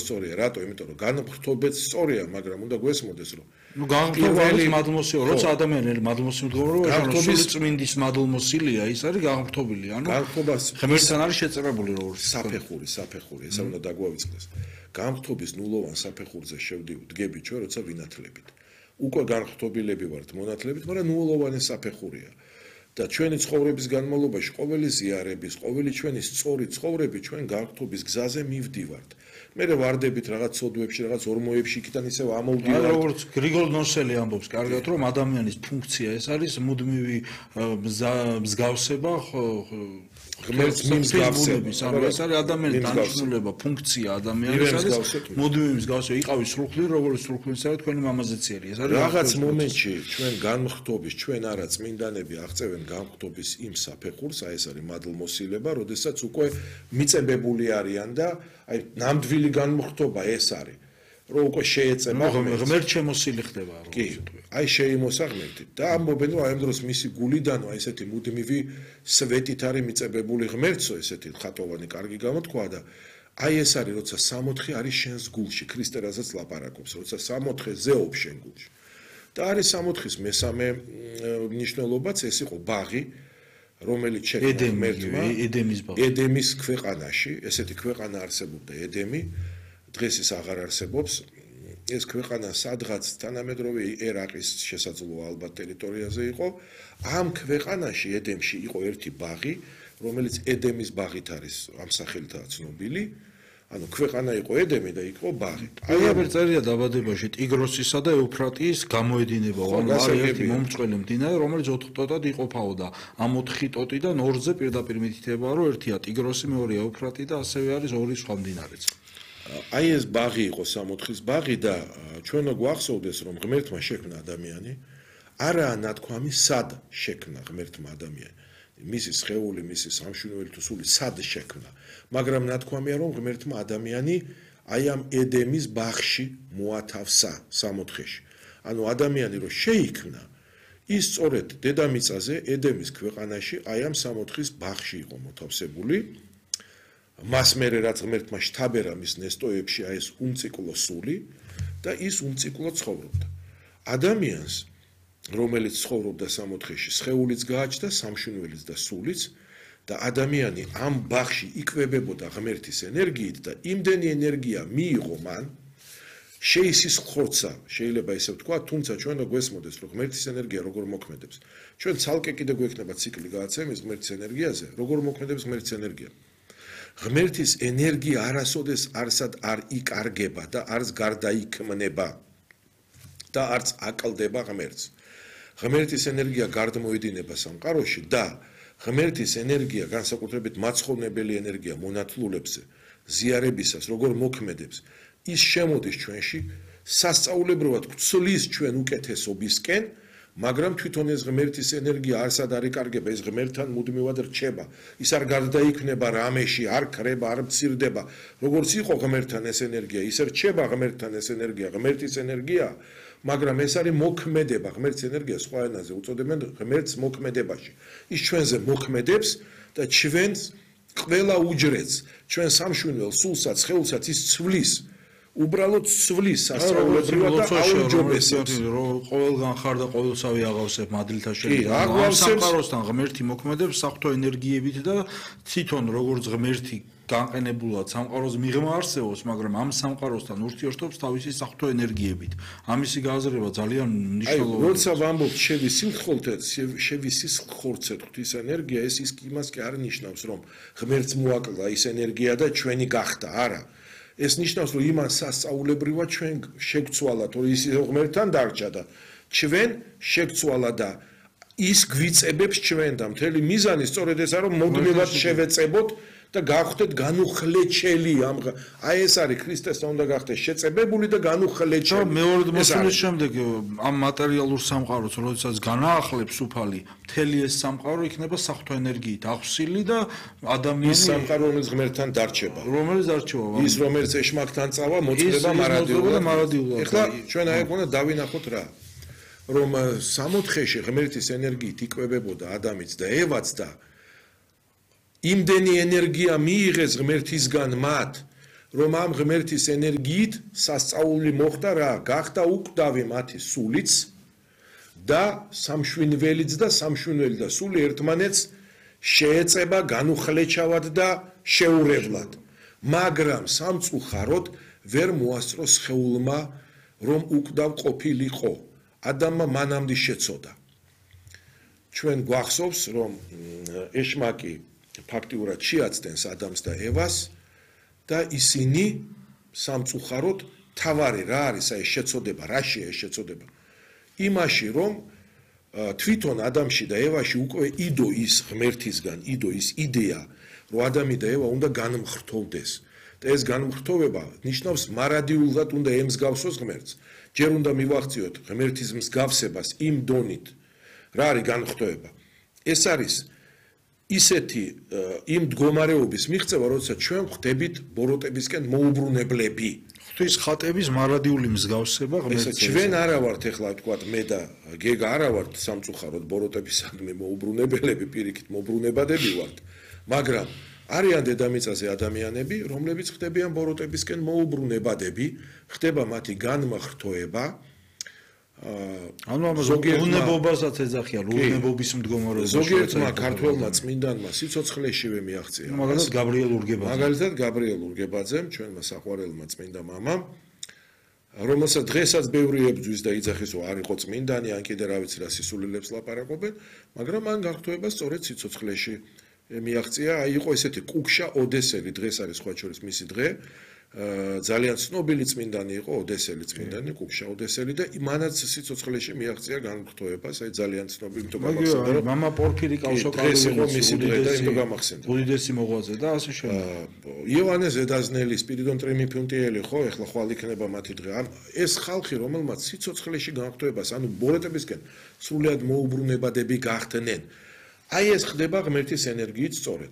სწორია, რატო? იმიტომ რომ განმხრთობაც სწორია, მაგრამ უნდა გვესმოდეს რომ განმხრთობელი მადლმოსილი, როცა ადამიანი მადლმოსილი მდგომარეობაში, სული წმინდის მადლმოსილია, ის არის განმხრთობილი, ღმერთთან არის შეწებებული როგორც საფეხური, ესა უნდა დაგვავიწყდეს. განმხრთობის ნულოვან საფეხურზე დგებით ჩვენ, როცა ვინათლებით. უკვე განმხრთობილები ვართ მონათლებით, მაგრამ ნულოვანი საფეხურია. და ჩვენი ცხოვრების განმავლობაში ყოველი ზიარების, ყოველი ჩვენი სწორი ცხოვრები ჩვენ განმხრთობის გზაზე მივდივართ. მე ვარდებით რაღაც ცოდვებში, რაღაც ორმოებში, იქიდან ისევ ამოვდივართ. როგორც გრიგოლ ნოსელი ამბობს, კარგად რომ ადამიანის ფუნქცია ეს არის მუდმივი მსგავსება ღმერთს მიმსგავსების, ეს არის ადამიანის დანიშნულება, ფუნქცია ადამიანის არის მუდმივი მსგავსება, იყავი სრულხილი, როგორც სრულხილისა თქვენი მამაზეციერი. ეს არის რაღაც მომენტში ჩვენ განმხრთობის, ჩვენ არა წმინდანები აღწევენ განმხრთობის იმ საფეხურს, აი ეს არის მადლმოსილება, როდესაც უკვე მიწებებული არიან და აი ნამდვილი განმხრთობა ეს არის. რომ უკვე შეეწება ღმერთ შემოსილი ხდება რომ აი შეიმოსა ღმერთით და ამბობენ რომ აი ამ დროს მისი გულიდან აი ესეთი მუდმივი სვეტით არის მიწებებული ღმერთსო ესეთი ხატოვანი კარგი გამოთქვა და აი ეს არის როცა 64 არის შენს გულში ქრისტე რასაც ლაპარაკობს როცა 64 ზეობს შენ გულში და არის 64-ის მესამე მნიშვნელობაც ეს იყო ბაღი რომელიც შექმნა ღმერთმა ედემის ქვეყანაში ესეთი ქვეყანა არსებობდა ედემი დღეს ის აღარ არსებობს ეს ქვეყანა სადღაც თანამედროვე ერაყის შესაძლოა ალბათ ტერიტორიაზე იყო ამ ქვეყანაში ედემში იყო ერთი ბაღი რომელიც ედემის ბაღით არის ამ სახელითაა ცნობილი ანუ ქვეყანა იყო ედემი და იყო ბაღი აი ამ წერია დაბადებაში ტიგროსისა და ეუფრატის გამოედინება არის ერთი მომწყველი მდინარე რომელიც 4 ტოტად იყოფაოდა ამ 4 ტოტიდან 2-ზე პირდაპირ მითითებაა რომ ერთია ტიგროსი მეორეა ეუფრატი და ასევე არის 2 სხვა მდინარეც აი ეს ბაღი იყო 64-ის ბაღი და ჩვენო გვახსოვდეს რომ ღმერთმა შექმნა ადამიანი არაა ნათქვამი სად შექმნა ღმერთმა ადამიანი მისი სხეული მისი სამშვენივრელი თუ სული სად შექმნა მაგრამ ნათქვამია რომ ღმერთმა ადამიანი აი ამ ედემის ბაღში მოათავსა 64-ში ანუ ადამიანი რომ შეიქმნა ის სწორედ დედამიწაზე ედემის ქვეყანაში აი ამ 64-ის ბაღში იყო მოთავსებული მას მერე რაც ღმერთმა შთაბერა მის ნესტოებში აი ეს უმციკლო სული და ის უმციკლო ცხოვრობდა. ადამიანს რომელიც ცხოვრობდა 64-ში, სხეულიც გააჩნდა, სამშვენივრელიც და სულიც და ადამიანი ამ ბაღში იკვებებოდა ღმერთის ენერგიით და იმდენი ენერგია მიიღო მან შეისის ხორცა, შეიძლება ისე ვთქვა, თუმცა ჩვენ გვესმოდეს რომ ღმერთის ენერგია როგორ მოქმედებს. ჩვენ ცალკე კიდე გვექნება ციკლი გააცემის ღმერთის ენერგიაზე, როგორ მოქმედებს ღმერთის ენერგია. ღმერთის ენერგია არასოდეს არსად არ იკარგება და არც გარდაიქმნება და არც აკლდება ღმერთს. ღმერთის ენერგია გარდმოედინება სამყაროში და ღმერთის ენერგია განსაკუთრებით მაცხოვნებელი ენერგია მონათლულებზე ზიარებისას როგორ მოქმედებს ის შემოდის ჩვენში სასწაულებრივად გვცლის ჩვენ უკეთესობისკენ მაგრამ თვითონ ეს ღმერთის ენერგია არსად არ იკარგება ეს ღმერთთან მუდმივად რჩება ის არ გარდაიქმნება რამეში არ ქრება არ მცირდება როგორც იყო ღმერთთან ეს ენერგია ის რჩება ღმერთთან ეს ენერგია ღმერთის ენერგია მაგრამ ეს არის მოქმედება ღმერთის ენერგია სხვა ენაზე უწოდებენ ღმერთს მოქმედებაში ის ჩვენზე მოქმედებს და ჩვენს ყველა უჯრედს ჩვენ სამშვენივრელ სულსაც სხეულსაც ის ცვლის უბრალოდ ცვლის სასწაულებრივად და აუჯობესებს რომ ყოველგან ხარ და ყოველსავე აღავსებ მადლთა შეიძლება სამყაროსთან ღმერთი მოქმედებს საღვთო ენერგიებით და თვითონ როგორც ღმერთი განყენებულად სამყაროს მიღმა არსებობს მაგრამ ამ სამყაროსთან ურთიერთობს თავისი საღვთო ენერგიებით ამისი გააზრება ძალიან მნიშვნელოვანია როცა ვამბობ შევისის ხორცე ღვთის ენერგია ეს ის იმას კი არ ნიშნავს რომ ღმერთს მოაკლა ის ენერგია და ჩვენი გახდა არა ეს ნიშნავს რომ იმან სასწაულებრივად ჩვენ შეგცვალათ რომ ის ღმერთთან დარჩა და ჩვენ შეგცვალა და ის გვიწებებს ჩვენ და მთელი მიზანი სწორედ ესაა რომ მუდმივად შევეწებოთ და გავხდეთ განუხლეჩელი ამ აი ეს არის ქრისტესთან უნდა გახდეს შეწებებული და განუხლეჩელი მეორე მოსulis შემდეგ ამ მატერიალურ სამყაროს როდესაც განაახლებს უფალი მთელი ეს სამყარო იქნება საღვთო ენერგიით აღსილი და ადამიანის სამყარო რომელიც ღმერთთან დარჩება რომელიც დარჩება ის რომელიც ეშმაკთან წავა მოწდება მარადიულად ეხლა ჩვენ აი უნდა დავინახოთ რა რომ 64-ში ღმერთის ენერგიით იკვებებოდა ადამიანს და ევაც და იმდენი ენერგია მიიღეს ღმერთისგან მათ რომ ამ ღმერთის ენერგიით სასწაული მოხდა რა, გახდა უკვდავი მათი სულიც და სამშვინველიც და სამშვინველი და სული ერთმანეთს შეეწება განუხლეჩავად და შეურევლად, მაგრამ სამწუხაროდ ვერ მოასწრო სხეულმა, რომ უკვდავ ყოფილიყო, ადამმა მანამდე შეცოდა. ჩვენ გვახსოვს, რომ ეშმაკი ფაქტიურად შეაცდენს ადამიანს და ევას და ისინი სამწუხაროდ თავარი რა არის ეს შეცოდება, რაშია ეს შეცოდება? იმაში, რომ თვითონ ადამიანში და ევაში უკვე იდო ის ღმერთისგან, იდო ის იდეა, რომ ადამი და ევა უნდა განმხრთოვდეს. და ეს განმხრთოვება ნიშნავს მარადიულად უნდა ემსგავსოს ღმერთს. ჯერ უნდა მივახციოთ ღმერთის მსგავსებას იმ დონით, რა არის განმხრთოვება? ეს არის ისეთი იმ მდგომარეობის მიღწევა, როდესაც ჩვენ ხვდებით ბოროტებისკენ მოუბრუნებლები. ღვთის ხატების მარადიული მსგავსება ღმერთს. ჩვენ არა ვართ ეხლა თქვათ მე და გეგა არა ვართ სამწუხაროდ ბოროტებისადმი მოუბრუნებლები, პირიქით მოუბრუნებადები ვართ, მაგრამ არიან დედამიწაზე ადამიანები, რომლებიც ხდებიან ბოროტებისკენ მოუბრუნებადები, ხდება მათი განმხრთოება. ანუ ამას უნებობასაც ეძახიან, უნებობის მდგომარეობა. ზოგიერთმა ქართველმა წმინდანმა სიცოცხლეშივე მიაღწია. მაგალითად გაბრიელ ურგებაძემ. მაგალითად გაბრიელ ურგებაძემ, ჩვენმა საყვარელმა წმინდა მამამ, რომელსაც დღესაც ბევრი ებძვის და იძახის, რომ არ იყო წმინდანი, ან კიდე რა ვიცი რა სისულელებს ლაპარაკობენ, მაგრამ მან გახტოება სწორედ სიცოცხლეში მიაღწია. აი იყო ესეთი კუქშა ოდესელი, დღეს არის სხვა შორის მისი დღე. ძალიან ცნობილი წმინდანი იყო, ოდესელი წმინდანი, კუქშა ოდესელი და მანაც სიცოცხლეში მიაღწია განმხრთოებას, აი ძალიან ცნობილი თო გამახსენდა, რომ მამა პორფირი კავშოკალის იყო მისი დღე და იმდო გამახსენდა. უდიდესი მოღვაწე და ასე შემდეგ. იოანე ზედაზნელი, სპირიდონ ტრიმიფუნტიელი ხო, ეხლა ხვალ იქნება მათი დღე. ეს ხალხი, რომელმაც სიცოცხლეში განმხრთოებას, ანუ ბოროტებისკენ სრულად მოუბრუნებადები გახდნენ. აი ეს ხდება ღმერთის ენერგიით სწორედ.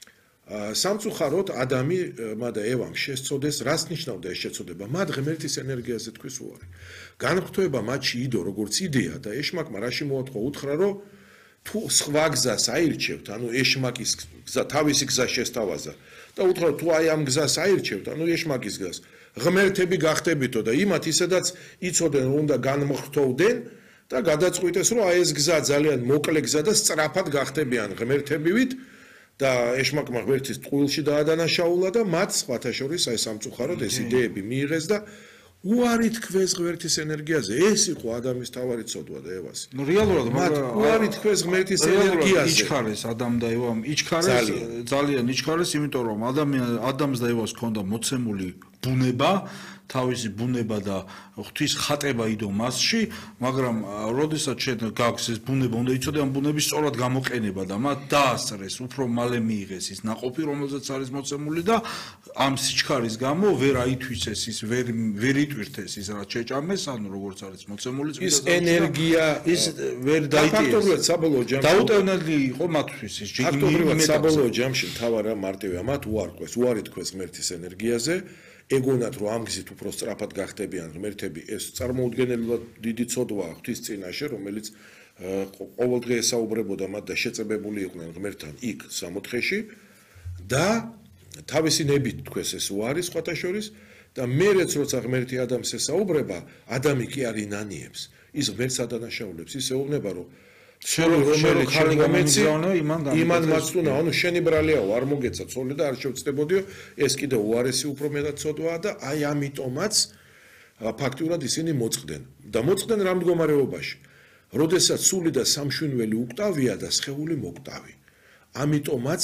სამწუხაროდ ადამი და ევამ შესწოდეს, რას ნიშნავდა ეს შეწოდება? მათ ღმერთის ენერგიაზე თქვის უარი. განმხრთოება მათში იდო როგორც იდეა და ეშმაკმა რაში მოათხო, უთხრა რომ თუ სხვა გზას აირჩევთ, ანუ ეშმაკის გზა თავისი გზა შესთავაზა და უთხრა თუ აი ამ გზას აირჩევთ, ანუ ეშმაკის გზას, ღმერთები გახდებითო და იმათ ისედაც იცოდნენ რომ უნდა განმხრთოვდნენ და გადაწყვიტეს რომ აი ეს გზა ძალიან მოკლე გზა და სწრაფად გახდებიან ღმერთებივით და ეშმაკმა ღმერთის ტყუილში დაადანაშაულა და მათ სხვათა შორის აი სამწუხაროდ ეს იდეები მიიღეს და უარი თქვეს ღმერთის ენერგიაზე. ეს იყო ადამიანის თავარი ცოდვა და ევასი. ნუ რეალურად მაგრამ უარი თქვეს ღმერთის ენერგიაზე. იჩქარეს ადამ და ევამ, იჩქარეს ძალიან იჩქარეს, იმიტომ რომ ადამიანს და ევას ჰქონდა მოცემული ბუნება, თავისი ბუნება და ღვთის ხატება იდო მასში, მაგრამ როდესაც შენ გაქვს ეს ბუნება, უნდა იცოდე ამ ბუნების სწორად გამოყენება და მათ დაასწრეს, უფრო მალე მიიღეს ის ნაყოფი, რომელზეც არის მოცემული და ამ სიჩქარის გამო ვერ აითვისეს ის, ვერ იტვირთეს ის რაც შეჭამეს, ანუ როგორც არის მოცემული ის ენერგია ის ვერ დაიტიეს. ფაქტობრივად საბოლოო ჯამში დაუტევნელი იყო მათთვის ის ფაქტობრივად საბოლოო ჯამში მთავარი მარტივია მათ უარყვეს, უარი თქვეს ღმერთის ენერგიაზე. ეგონათ რომ ამ გზით უფრო სწრაფად გახდებიან ღმერთები, ეს წარმოუდგენელად დიდი ცოდვაა ღვთის წინაშე, რომელიც ყოველდღე ესაუბრებოდა მათ და შეწებებული იყვნენ ღმერთთან იქ სამოთხეში და თავისი ნებით თქვეს ეს უარი სხვათა შორის და მერეც როცა ღმერთი ადამიანს ესაუბრება, ადამი კი არ ინანიებს, ის ღმერთს ადანაშაულებს, ის ეუბნება რომ რომელიც ხალი გამეცი იმან მაწუნა, ანუ შენი ბრალიაო, არ მოგეცა ცოლი და არ შევწდებოდიო, ეს კიდე უარესი უფრო მეტად ცოდვაა და აი ამიტომაც ფაქტიურად ისინი მოწყდნენ. და მოწყდნენ რა მდგომარეობაში? როდესაც სული და სამშვინველი უკვდავია და სხეული მოკვდავი. ამიტომაც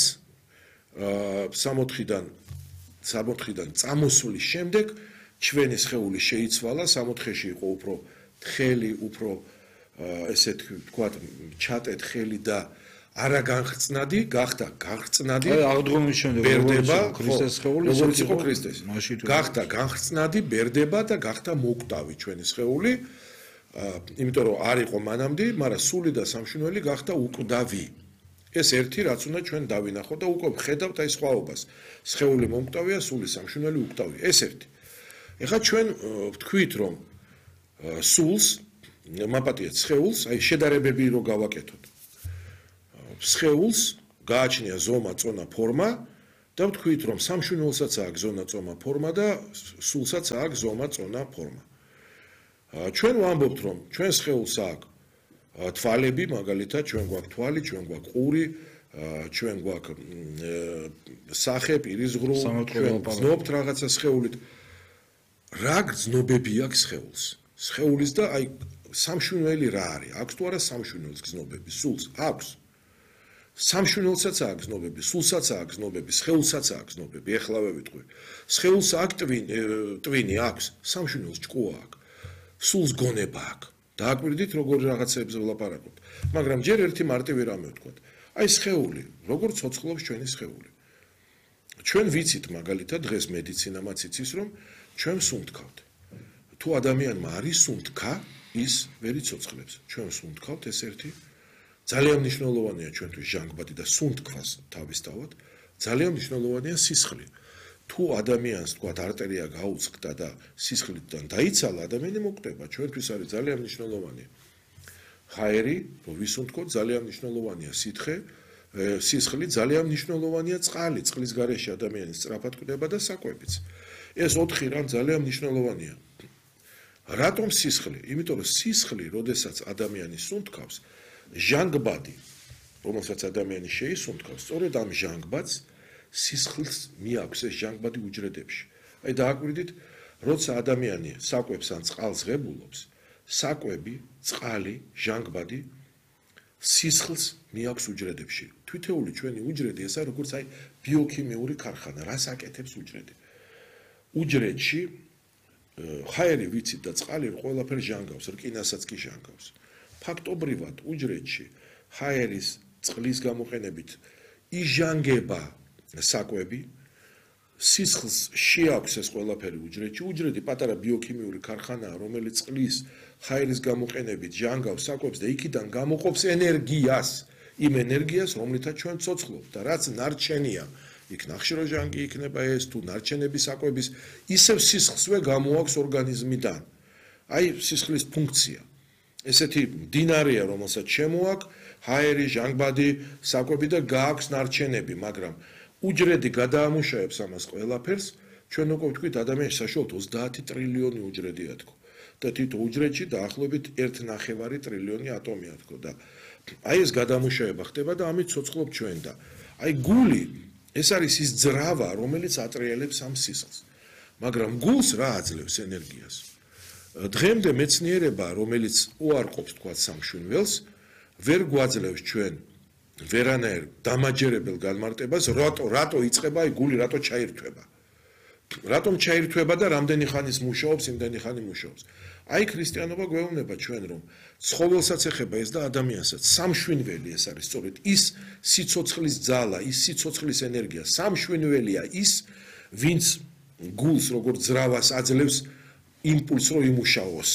სამოთხიდან წამოსვლის შემდეგ ჩვენი სხეული შეიცვალა, სამოთხეში იყო უფრო თხელი, უფრო ესე თქვათ ჩატეთხელი და არა განხრწნადი, გახდა განხრწნადი. აი აღდგომის შემდეგ ბერდება ქრისტეს სხეული, როგორც იყო ქრისტეს. გახდა განხრწნადი, ბერდება და გახდა მოკვდავი ჩვენი სხეული. იმიტომ რომ არ იყო მანამდე, მაგრამ სული და სამშვინველი გახდა უკვდავი. ეს ერთი რაც უნდა ჩვენ დავინახოთ და უკვე ვხედავთ აი სხვაობას. სხეული მომკვდავია, სული სამშვინველი უკვდავი. ეს ერთი. ეხლა ჩვენ ვთქვით რომ სულს მაპატიეთ სხეულს, აი შედარებები რო გავაკეთოთ. სხეულს გააჩნია ზომა, წონა, ფორმა და ვთქვით, რომ სამშვენელსაც აქვს ზონა წონა ფორმა და სულსაც აქვს ზომა წონა ფორმა. ჩვენ ვამბობთ, რომ ჩვენ სხეულს აქვს თვალები, მაგალითად, ჩვენ გვაქვს თვალი, ჩვენ გვაქვს ყური, ჩვენ გვაქვს სახე, პირისღრუ, ჩვენ გრძნობთ რაღაცა სხეულით. რა გრძნობები აქვს სხეულს? სხეულის და აი სამშვენელი რა არის? აქვს თუ არა სამშვენელს გრძნობები? სულს აქვს. სამშვენელსაც აქვს გრძნობები, სულსაც აქვს გრძნობები, სხეულსაც აქვს გრძნობები. ეხლავე ვიტყვი. სხეულს აქვს ტვინი აქვს, სამშვენელს ჭკუა აქვს. სულს გონება აქვს. დააკვირდით როგორი რაღაცეებზე ვლაპარაკობთ. მაგრამ ჯერ ერთი მარტივი რამე ვთქვათ. აი სხეული, როგორ ცოცხლობს ჩვენი სხეული. ჩვენ ვიცით მაგალითად დღეს მედიცინამაც იცის რომ ჩვენ სუნთქავთ. თუ ადამიანმა არის სუნთქა, ის ვერ იცოცხლებს. ჩვენ სუნთქავთ ეს ერთი ძალიან მნიშვნელოვანია ჩვენთვის ჟანგბადი და სუნთქვას თავისთავად ძალიან მნიშვნელოვანია სისხლი. თუ ადამიანს თქვათ არტერია გაუწყდა და სისხლიდან დაიცალა, ადამიანი მოკვდება. ჩვენთვის არის ძალიან მნიშვნელოვანი ჰაერი, რომ ვისუნთქოთ, ძალიან მნიშვნელოვანია სითხე, სისხლი, ძალიან მნიშვნელოვანია წყალი, წყლის გარეშე ადამიანი სწრაფად კვდება და საკვებიც. ეს 4 რამ ძალიან მნიშვნელოვანია. რატომ სისხლი? იმიტომ რომ სისხლი, როდესაც ადამიანი სუნთქავს, ჟანგბადი, რომელსაც ადამიანი შეისუნთქავს, სწორედ ამ ჟანგბადს სისხლს მიაქვს ეს ჟანგბადი უჯრედებში. აი დააკვირდით, როცა ადამიანი საკვებს ან წყალს ღებულობს, საკვები, წყალი, ჟანგბადი სისხლს მიაქვს უჯრედებში. თითოეული ჩვენი უჯრედი ესა როგორც აი ბიოქიმიური ქარხანა, რას აკეთებს უჯრედი. უჯრედში ჰაერი ვიცით და წყალი ყველაფერი ჟანგავს, რკინასაც კი ჟანგავს. ფაქტობრივად უჯრედში ჰაერის წყლის გამოყენებით იჟანგება საკვები, სისხლს შეაქვს ეს ყველაფერი უჯრედში. უჯრედი პატარა ბიოქიმიური ქარხანაა, რომელიც წყლის ჰაერის გამოყენებით ჟანგავს საკვებს და იქიდან გამოყოფს ენერგიას, იმ ენერგიას, რომლითაც ჩვენ ცოცხლობთ და რაც ნარჩენია, იქ ნახშირორჟანგი იქნება ეს თუ ნარჩენები საკვების, ისევ სისხლსვე გამოაქვს ორგანიზმიდან. აი სისხლის ფუნქცია. ესეთი მდინარეა, რომელსაც შემოაქვს ჰაერი, ჟანგბადი, საკვები და გააქვს ნარჩენები, მაგრამ უჯრედი გადაამუშავებს ამას ყველაფერს, ჩვენ უკვე ვთქვით ადამიანის საშუალოდ 30 ტრილიონი უჯრედია თქო. და თითო უჯრედში დაახლოებით 1.5 ტრილიონი ატომია თქო და აი ეს გადამუშავება ხდება და ამით ცოცხლობ ჩვენ და აი გული ეს არის ის ძრავა, რომელიც ატრიალებს ამ სისხლს. მაგრამ გულს რა აძლევს ენერგიას? დღემდე მეცნიერება, რომელიც უარყოფს თქვა სამშვენველს, ვერ გვაძლევს ჩვენ ვერანაირ დამაჯერებელ განმარტებას, რატო იწყება აი გული, რატო ჩაირთვება. რატომ ჩაირთვება და რამდენი ხანის მუშაობს, იმდენი ხანი მუშაობს. აი ქრისტიანობა გვეუბნება ჩვენ რომ ცხოველსაც ეხება ეს და ადამიანსაც სამშვენველი ეს არის სწორედ ის სიცოცხლის ძალა, ის სიცოცხლის ენერგია, სამშვენველია ის, ვინც გულს როგორც ძრავას აძლევს იმპულსს რომ იმუშაოს.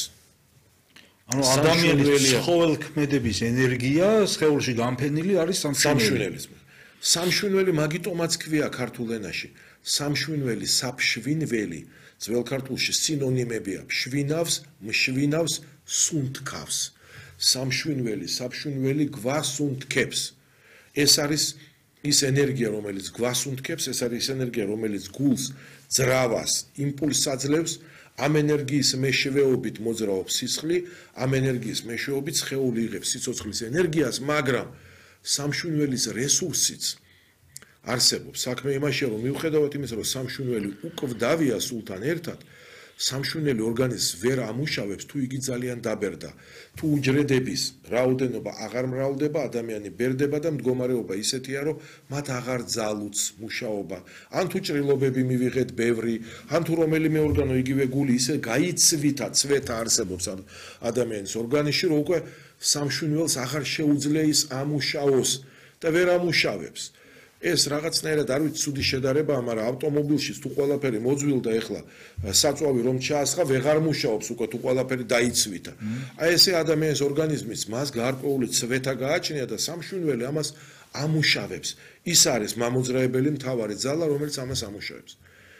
ანუ ადამიანის ცხოველქმედების ენერგია სხეულში განფენილი არის სამშვენელი. სამშვენელი მაგიტომაც ქვია ქართულ ენაში. სამშვენელი, საფშვინველი, ძველ ქართულში სინონიმებია: შვინავს, მშვინავს, სუნთქავს. სამშვენელი, საფშვინველი გვასუნთქებს. ეს არის ის ენერგია, რომელიც გვასუნთქებს, ეს არის ის ენერგია, რომელიც გულს, ძრავას, იმპულსს აძლევს. ამ ენერგიის მეშვეობით მოძრაობს სისხლი, ამ ენერგიის მეშვეობით სხეული იღებს სიცოცხლის ენერგიას, მაგრამ სამშვენველის რესურსიც არსებობს. საქმე იმაშია, რომ მიუხედავად იმისა, რომ სამშვენველი უკვდავია სულთან ერთად, სამშვენელი ორგანიზმს ვერ ამუშავებს, თუ იგი ძალიან დაბერდა. თუ უჯრედების რაოდენობა აღარ მრავლდება, ადამიანი ბერდება და მდგომარეობა ისეთია, რომ მათ აღარ ძალუც მუშაობა. ან თუ ჭრილობები მივიღეთ ბევრი, ან თუ რომელიმე ორგანო იგივე გული ისე გაიცვითა, ცვეთა არსებობს ადამიანის ორგანიზმში, რომ უკვე სამშვენველს აღარ შეუძლია ის ამუშაოს და ვერ ამუშავებს. ეს რაღაცნაირად არ ვიცი ცუდი შედარებაა, მაგრამ ავტომობილში თუ ყველაფერი მოძვილდა ეხლა საწვავი რომ ჩაასხა, ვეღარ მუშაობს უკვე თუ ყველაფერი დაიცვითა. აი ესე ადამიანის ორგანიზმის მას გარკვეული ცვეთა გააჩნია და სამშვენველი ამას ამუშავებს. ის არის მამოძრავებელი მთავარი ძალა, რომელიც ამას ამუშავებს.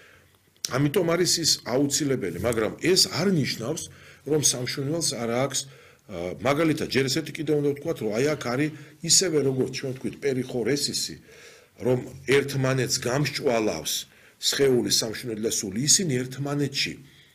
ამიტომ არის ის აუცილებელი, მაგრამ ეს არ ნიშნავს, რომ სამშვენველს არ აქვს მაგალითად ჯერ ესეთი კიდევ უნდა ვთქვათ, რომ აი აქ არის ისევე როგორც ჩვენ ვთქვით პერიხორესისი, რომ ერთმანეთს გამსჭვალავს სხეული, სამშვილდე და სული, ისინი ერთმანეთში